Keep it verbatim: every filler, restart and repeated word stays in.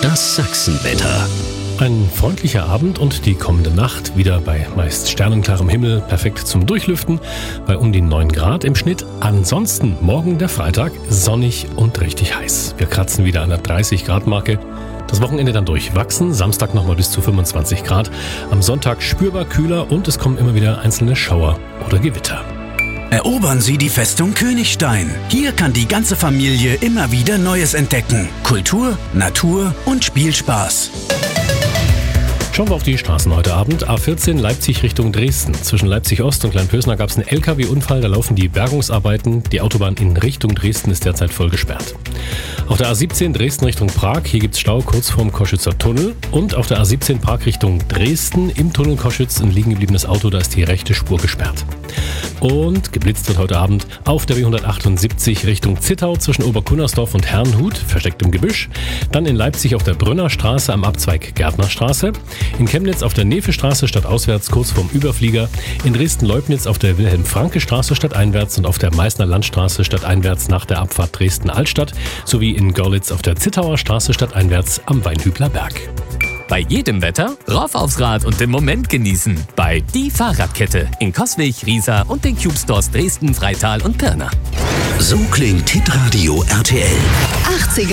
Das Sachsenwetter. Ein freundlicher Abend und die kommende Nacht wieder bei meist sternenklarem Himmel, perfekt zum Durchlüften, bei um die neun Grad im Schnitt. Ansonsten morgen der Freitag, sonnig und richtig heiß. Wir kratzen wieder an der dreißig Grad Marke. Das Wochenende dann durchwachsen, Samstag nochmal bis zu fünfundzwanzig Grad. Am Sonntag spürbar kühler und es kommen immer wieder einzelne Schauer oder Gewitter. Erobern Sie die Festung Königstein. Hier kann die ganze Familie immer wieder Neues entdecken. Kultur, Natur und Spielspaß. Schauen wir auf die Straßen heute Abend. A vierzehn Leipzig Richtung Dresden. Zwischen Leipzig Ost und Kleinpösner gab es einen L K W-Unfall. Da laufen die Bergungsarbeiten. Die Autobahn in Richtung Dresden ist derzeit voll gesperrt. Auf der A siebzehn Dresden Richtung Prag. Hier gibt es Stau kurz vorm Koschützer Tunnel. Und auf der A siebzehn Prag Richtung Dresden im Tunnel Koschütz ein liegen gebliebenes Auto. Da ist die rechte Spur gesperrt. Und geblitzt wird heute Abend auf der B hundertachtundsiebzig Richtung Zittau zwischen Oberkunnersdorf und Herrnhut, versteckt im Gebüsch. Dann in Leipzig auf der Brünner Straße am Abzweig Gärtnerstraße. In Chemnitz auf der Nevestraße stadtauswärts kurz vorm Überflieger. In Dresden-Leubnitz auf der Wilhelm-Franke-Straße stadteinwärts und auf der Meißner Landstraße stadteinwärts nach der Abfahrt Dresden-Altstadt. Sowie in Görlitz auf der Zittauer Straße stadteinwärts am Weinhübler Berg. Bei jedem Wetter rauf aufs Rad und den Moment genießen. Bei Die Fahrradkette in Coswig, Riesa und den Cube Stores Dresden, Freital und Pirna. So klingt Hitradio R T L. achtziger